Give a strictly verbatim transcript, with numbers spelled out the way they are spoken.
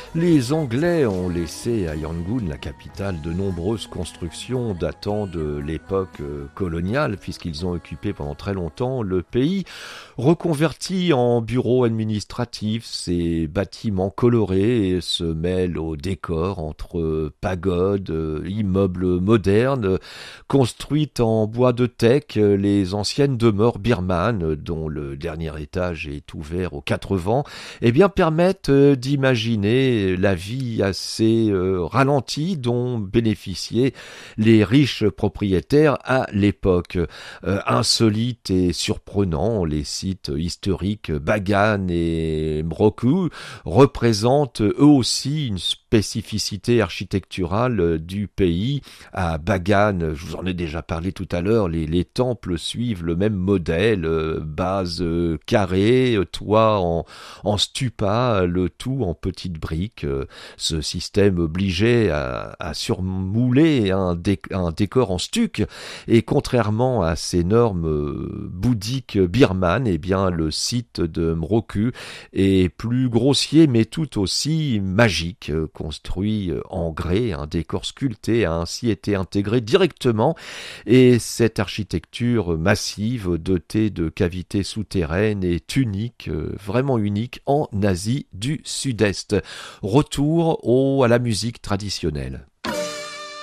Les Anglais ont laissé à Yangon, la capitale, de nombreuses constructions datant de l'époque coloniale, puisqu'ils ont occupé pendant très longtemps le pays. Reconvertis en bureaux administratifs, ces bâtiments colorés se mêlent au décor entre pagodes, immeubles modernes, construites en bois de teck, les anciennes demeures birmanes, dont le dernier étage est ouvert aux quatre vents, eh bien, permettent d'imaginer la vie assez euh, ralentie dont bénéficiaient les riches propriétaires à l'époque. Euh, insolites et surprenants, les sites historiques Bagan et Mroku représentent eux aussi une spécificité architecturale du pays. À Bagan, je vous en ai déjà parlé tout à l'heure, les, les temples suivent le même modèle, euh, base euh, carrée, toit en, en stupa, le tout en petites briques. Ce système obligeait à, à surmouler un, dé, un décor en stuc, et contrairement à ces normes bouddhiques birmanes, eh bien le site de Mroku est plus grossier mais tout aussi magique. Construit en grès, un décor sculpté a ainsi été intégré directement, et cette architecture massive dotée de cavités souterraines est unique, vraiment unique en Asie du Sud-Est. Retour au, à la musique traditionnelle.